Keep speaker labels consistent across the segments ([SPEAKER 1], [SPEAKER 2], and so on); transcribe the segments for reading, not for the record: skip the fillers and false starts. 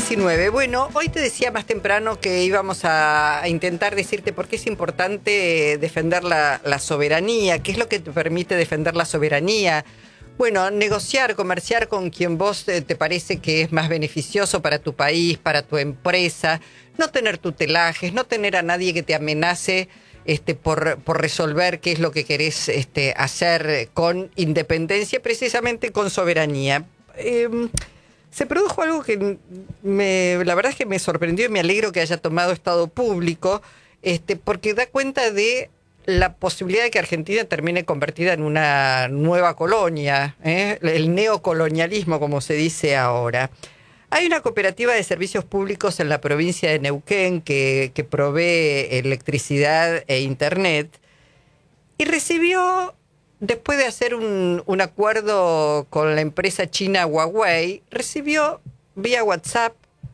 [SPEAKER 1] 19. Bueno, hoy te decía más temprano que íbamos a intentar decirte por qué es importante defender la soberanía, qué es lo que te permite defender la soberanía. Bueno, negociar, comerciar con quien vos te parece que es más beneficioso para tu país, para tu empresa, no tener tutelajes, no tener a nadie que te amenace por resolver qué es lo que querés hacer con independencia, precisamente con soberanía. Se produjo algo que la verdad es que me sorprendió y me alegro que haya tomado estado público, porque da cuenta de la posibilidad de que Argentina termine convertida en una nueva colonia, el neocolonialismo, como se dice ahora. Hay una cooperativa de servicios públicos en la provincia de Neuquén que provee electricidad e internet y recibió, después de hacer un acuerdo con la empresa china Huawei, recibió vía WhatsApp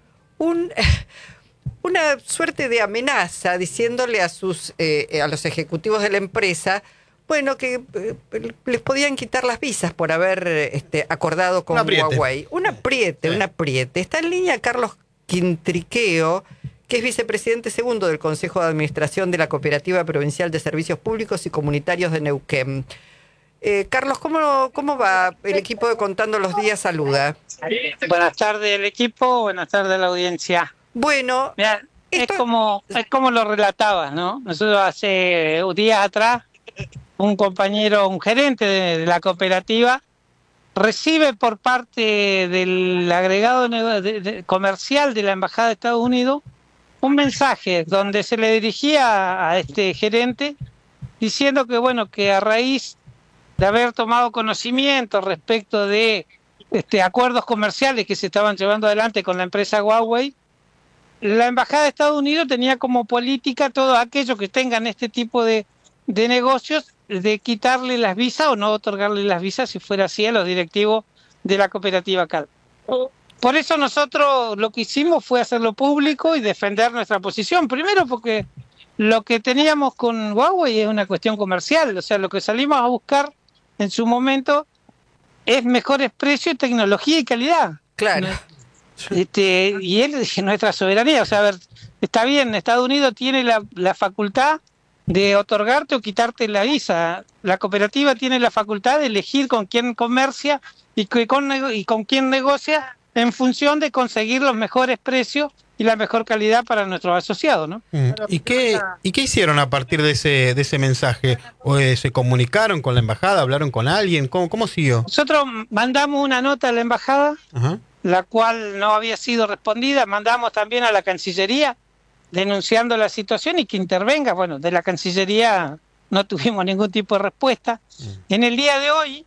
[SPEAKER 1] una suerte de amenaza diciéndole a los ejecutivos de la empresa, bueno, que les podían quitar las visas por haber acordado con Huawei. Un apriete. Está en línea Carlos Quintriqueo, que es vicepresidente segundo del Consejo de Administración de la Cooperativa Provincial de Servicios Públicos y Comunitarios de Neuquén. Carlos, ¿cómo va el equipo de Contando los Días? Saluda.
[SPEAKER 2] Buenas tardes el equipo, buenas tardes la audiencia.
[SPEAKER 1] Bueno,
[SPEAKER 2] mira, es como lo relatabas, ¿no? Nosotros hace días atrás, un gerente de la cooperativa, recibe por parte del agregado comercial de la Embajada de Estados Unidos un mensaje donde se le dirigía a este gerente diciendo que, bueno, que a raíz de haber tomado conocimiento respecto de acuerdos comerciales que se estaban llevando adelante con la empresa Huawei, la Embajada de Estados Unidos tenía como política todos aquellos que tengan este tipo de negocios de quitarle las visas o no otorgarle las visas, si fuera así, a los directivos de la cooperativa CAL. Por eso nosotros lo que hicimos fue hacerlo público y defender nuestra posición. Primero porque lo que teníamos con Huawei es una cuestión comercial, o sea, lo que salimos a buscar en su momento es mejores precios, tecnología y calidad.
[SPEAKER 1] Claro.
[SPEAKER 2] Y él dice nuestra soberanía, o sea, a ver, está bien, Estados Unidos tiene la facultad de otorgarte o quitarte la visa. La cooperativa tiene la facultad de elegir con quién comercia y con quién negocia en función de conseguir los mejores precios y la mejor calidad para nuestros asociados, ¿no?
[SPEAKER 3] ¿Y qué hicieron a partir de ese mensaje? ¿Se comunicaron con la embajada? ¿Hablaron con alguien? ¿Cómo siguió?
[SPEAKER 2] Nosotros mandamos una nota a la embajada, ajá, la cual no había sido respondida. Mandamos también a la Cancillería denunciando la situación y que intervenga. Bueno, de la Cancillería no tuvimos ningún tipo de respuesta. En el día de hoy,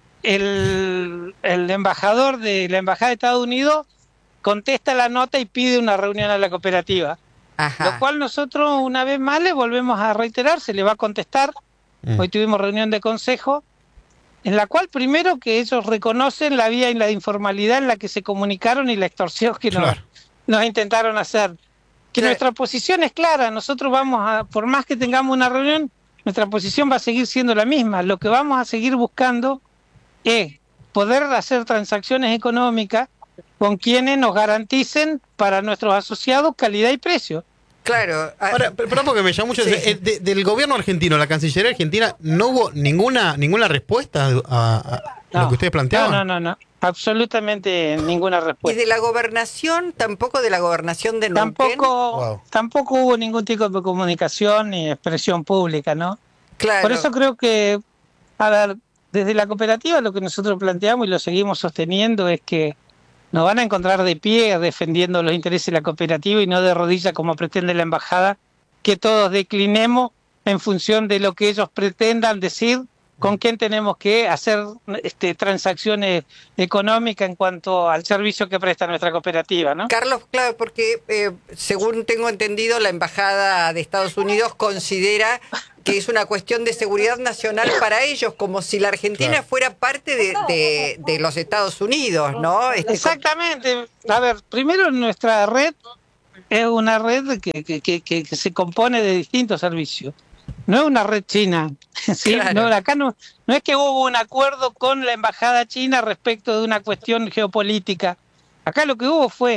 [SPEAKER 2] el embajador de la Embajada de Estados Unidos contesta la nota y pide una reunión a la cooperativa. Ajá. Lo cual nosotros una vez más le volvemos a reiterar, se le va a contestar. Hoy tuvimos reunión de consejo, en la cual primero que ellos reconocen la vía y la informalidad en la que se comunicaron y la extorsión que nos intentaron hacer. Que nuestra posición es clara, nosotros por más que tengamos una reunión, nuestra posición va a seguir siendo la misma. Lo que vamos a seguir buscando es poder hacer transacciones económicas con quienes nos garanticen para nuestros asociados calidad y precio.
[SPEAKER 1] Claro.
[SPEAKER 3] Ahora, perdón porque me llamó mucho. Sí. Del gobierno argentino, la Cancillería argentina, ¿no hubo ninguna respuesta a lo que ustedes planteaban?
[SPEAKER 2] No. Absolutamente ninguna respuesta.
[SPEAKER 1] ¿Y de la gobernación? ¿Tampoco de la gobernación de Neuquén?
[SPEAKER 2] Tampoco hubo ningún tipo de comunicación ni expresión pública, ¿no?
[SPEAKER 1] Claro.
[SPEAKER 2] Por eso creo que, a ver, desde la cooperativa lo que nosotros planteamos y lo seguimos sosteniendo es que nos van a encontrar de pie defendiendo los intereses de la cooperativa y no de rodillas como pretende la embajada, que todos declinemos en función de lo que ellos pretendan decir con quién tenemos que hacer transacciones económicas en cuanto al servicio que presta nuestra cooperativa, ¿no?
[SPEAKER 1] Carlos, claro, porque según tengo entendido, la Embajada de Estados Unidos considera que es una cuestión de seguridad nacional para ellos, como si la Argentina fuera parte de los Estados Unidos, ¿no?
[SPEAKER 2] Exactamente. A ver, primero nuestra red es una red que se compone de distintos servicios. No es una red china, ¿sí? Claro. No, acá no es que hubo un acuerdo con la embajada china respecto de una cuestión geopolítica. Acá lo que hubo fue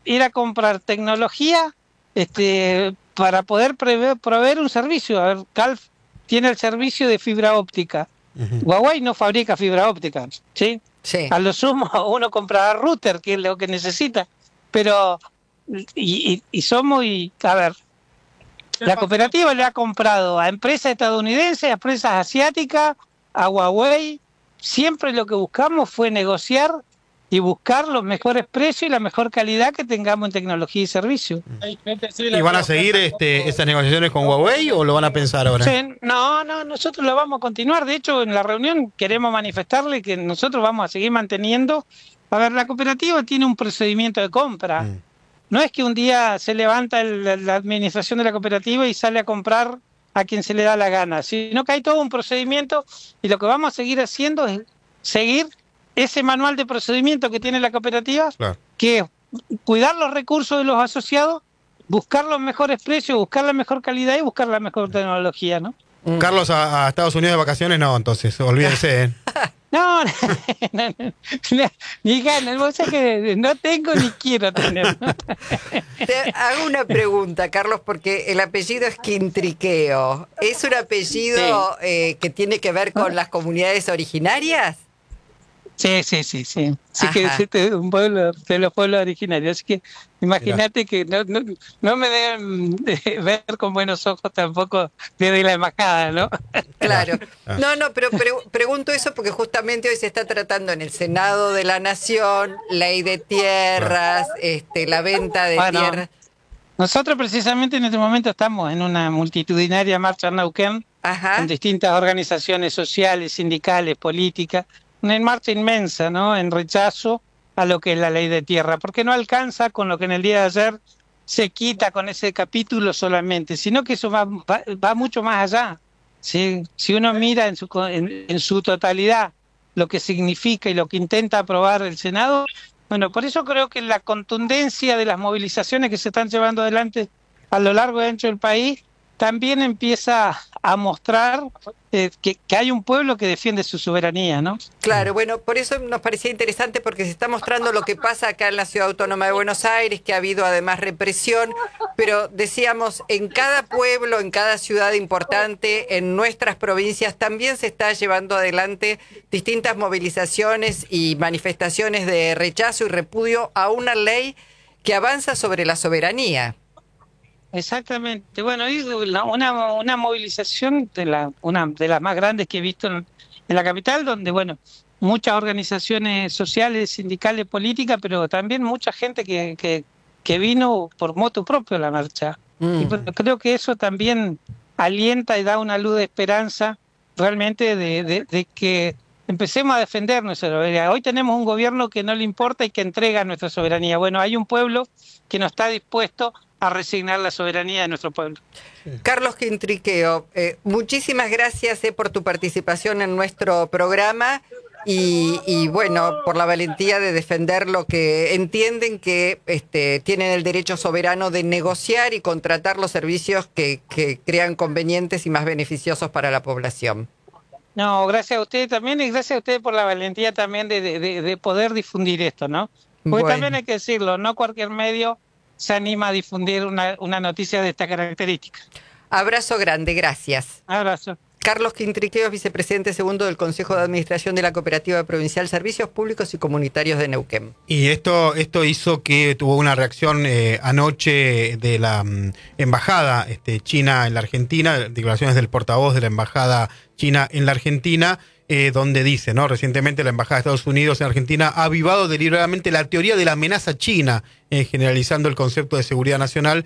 [SPEAKER 2] ir a comprar tecnología para poder proveer un servicio. A ver, Calf tiene el servicio de fibra óptica. Huawei no fabrica fibra óptica, ¿sí?
[SPEAKER 1] Sí.
[SPEAKER 2] A lo sumo uno comprará router, que es lo que necesita. Pero, a ver, la cooperativa le ha comprado a empresas estadounidenses, a empresas asiáticas, a Huawei. Siempre lo que buscamos fue negociar y buscar los mejores precios y la mejor calidad que tengamos en tecnología y servicio.
[SPEAKER 3] ¿Y van a seguir esas negociaciones con Huawei o lo van a pensar ahora?
[SPEAKER 2] Sí, no, nosotros lo vamos a continuar. De hecho, en la reunión queremos manifestarle que nosotros vamos a seguir manteniendo. A ver, la cooperativa tiene un procedimiento de compra. No es que un día se levanta la administración de la cooperativa y sale a comprar a quien se le da la gana, sino que hay todo un procedimiento y lo que vamos a seguir haciendo es seguir ese manual de procedimiento que tiene la cooperativa, claro, que es cuidar los recursos de los asociados, buscar los mejores precios, buscar la mejor calidad y buscar la mejor tecnología, ¿no?
[SPEAKER 3] Carlos, a Estados Unidos de vacaciones no, entonces, olvídense, ¿eh?
[SPEAKER 2] No, ni ganas, vos sabés que no tengo ni quiero tener.
[SPEAKER 1] Te hago una pregunta, Carlos, porque el apellido es Quintriqueo. ¿Es un apellido que tiene que ver con las comunidades originarias?
[SPEAKER 2] Sí. Sí, que es un pueblo de los pueblos originarios. Así que imagínate que no me deben ver con buenos ojos tampoco desde la embajada, ¿no?
[SPEAKER 1] Claro. No, pero pregunto eso porque justamente hoy se está tratando en el Senado de la Nación, ley de tierras, la venta de tierras.
[SPEAKER 2] Nosotros precisamente en este momento estamos en una multitudinaria marcha en Neuquén, con distintas organizaciones sociales, sindicales, políticas. Una marcha inmensa, ¿no? En rechazo a lo que es la ley de tierra, porque no alcanza con lo que en el día de ayer se quita con ese capítulo solamente, sino que eso va mucho más allá. ¿Sí? Si uno mira en su totalidad lo que significa y lo que intenta aprobar el Senado, bueno, por eso creo que la contundencia de las movilizaciones que se están llevando adelante a lo largo y ancho del país también empieza a mostrar que hay un pueblo que defiende su soberanía, ¿no?
[SPEAKER 1] Claro, bueno, por eso nos parecía interesante porque se está mostrando lo que pasa acá en la Ciudad Autónoma de Buenos Aires, que ha habido además represión, pero decíamos, en cada pueblo, en cada ciudad importante, en nuestras provincias, también se está llevando adelante distintas movilizaciones y manifestaciones de rechazo y repudio a una ley que avanza sobre la soberanía.
[SPEAKER 2] Exactamente. Bueno, una movilización una de las más grandes que he visto en la capital, donde, bueno, muchas organizaciones sociales, sindicales, políticas, pero también mucha gente que vino por motu propio a la marcha. Y creo que eso también alienta y da una luz de esperanza realmente de que empecemos a defender nuestra soberanía. Hoy tenemos un gobierno que no le importa y que entrega nuestra soberanía. Bueno, hay un pueblo que no está dispuesto a resignar la soberanía de nuestro pueblo.
[SPEAKER 1] Carlos Quintriqueo, muchísimas gracias por tu participación en nuestro programa y bueno, por la valentía de defender lo que entienden que tienen el derecho soberano de negociar y contratar los servicios que crean convenientes y más beneficiosos para la población.
[SPEAKER 2] No, gracias a ustedes también y gracias a ustedes por la valentía también de poder difundir esto, ¿no? Porque también hay que decirlo, no cualquier medio se anima a difundir una noticia de esta característica.
[SPEAKER 1] Abrazo grande, gracias.
[SPEAKER 2] Abrazo.
[SPEAKER 1] Carlos Quintriqueo es vicepresidente segundo del Consejo de Administración de la Cooperativa Provincial Servicios Públicos y Comunitarios de Neuquén.
[SPEAKER 3] Y esto hizo que tuvo una reacción anoche de la embajada china en la Argentina, declaraciones del portavoz de la embajada china en la Argentina, donde dice, ¿no? Recientemente la embajada de Estados Unidos en Argentina ha avivado deliberadamente la teoría de la amenaza china, generalizando el concepto de seguridad nacional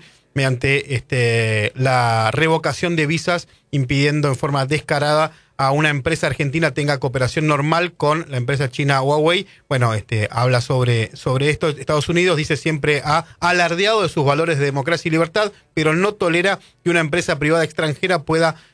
[SPEAKER 3] mediante la revocación de visas, impidiendo en forma descarada a una empresa argentina tenga cooperación normal con la empresa china Huawei. Bueno, habla sobre esto. Estados Unidos, dice, siempre ha alardeado de sus valores de democracia y libertad, pero no tolera que una empresa privada extranjera pueda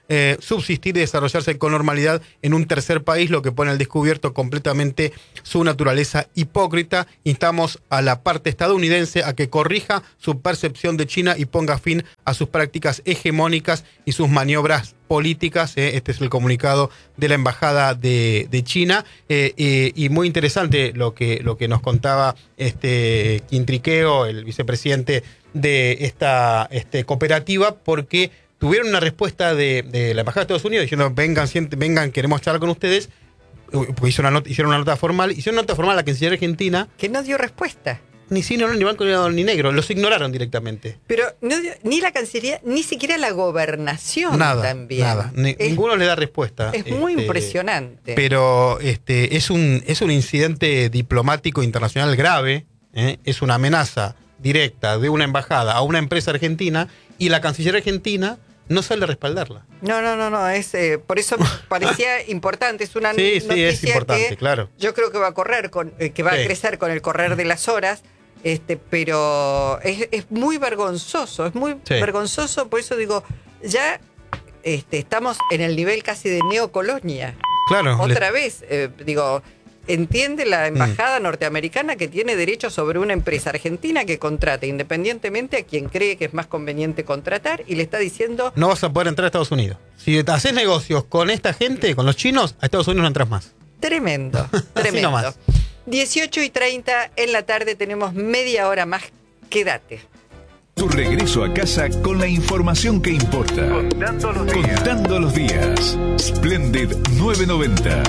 [SPEAKER 3] subsistir y desarrollarse con normalidad en un tercer país, lo que pone al descubierto completamente su naturaleza hipócrita. Instamos a la parte estadounidense a que corrija su percepción de China y ponga fin a sus prácticas hegemónicas y sus maniobras políticas. Este es el comunicado de la Embajada de China, y muy interesante lo que nos contaba Quintriqueo, el vicepresidente de esta cooperativa, porque tuvieron una respuesta de la Embajada de Estados Unidos diciendo vengan, queremos charlar con ustedes, porque hicieron una nota formal a la Cancillería Argentina.
[SPEAKER 1] Que no dio respuesta.
[SPEAKER 3] Ni sí, ni blanco, ni negro, los ignoraron directamente.
[SPEAKER 1] Pero ni la Cancillería, ni siquiera la Gobernación
[SPEAKER 3] nada,
[SPEAKER 1] también.
[SPEAKER 3] Nada, ninguno le da respuesta.
[SPEAKER 1] Es muy impresionante.
[SPEAKER 3] Pero es un incidente diplomático internacional grave, es una amenaza directa de una embajada a una empresa argentina, y la Cancillería Argentina no sale a respaldarla.
[SPEAKER 1] No, es por eso parecía importante, es una noticia
[SPEAKER 3] es importante,
[SPEAKER 1] que
[SPEAKER 3] claro.
[SPEAKER 1] Yo creo que va a correr que va a crecer con el correr de las horas, pero es muy vergonzoso, vergonzoso, por eso digo, ya estamos en el nivel casi de neocolonia.
[SPEAKER 3] Claro.
[SPEAKER 1] Otra vez, entiende la embajada norteamericana que tiene derecho sobre una empresa argentina que contrate independientemente a quien cree que es más conveniente contratar, y le está diciendo:
[SPEAKER 3] no vas a poder entrar a Estados Unidos. Si haces negocios con esta gente, con los chinos, a Estados Unidos no entras más.
[SPEAKER 1] Tremendo.
[SPEAKER 3] Así nomás.
[SPEAKER 1] 18:30 en la tarde, tenemos media hora más. Quédate.
[SPEAKER 4] Tu regreso a casa con la información que importa. Contando los días. Splendid 990.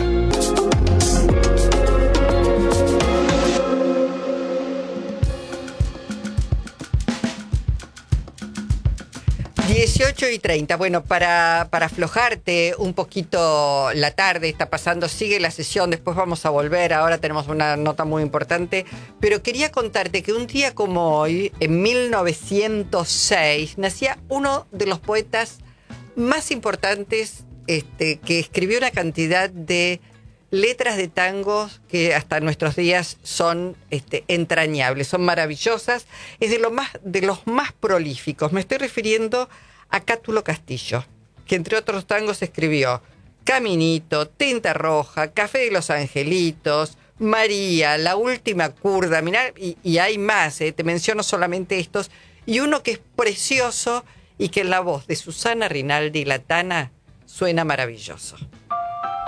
[SPEAKER 1] 18:30. Bueno, para aflojarte un poquito la tarde, está pasando, sigue la sesión, después vamos a volver, ahora tenemos una nota muy importante, pero quería contarte que un día como hoy, en 1906, nacía uno de los poetas más importantes, que escribió una cantidad de letras de tangos que hasta nuestros días son entrañables, son maravillosas, es de los más prolíficos. Me estoy refiriendo a Cátulo Castillo, que entre otros tangos escribió Caminito, Tinta Roja, Café de los Angelitos, María, La Última Curda, mirá, y hay más, te menciono solamente estos, y uno que es precioso y que en la voz de Susana Rinaldi, la Tana, suena maravilloso.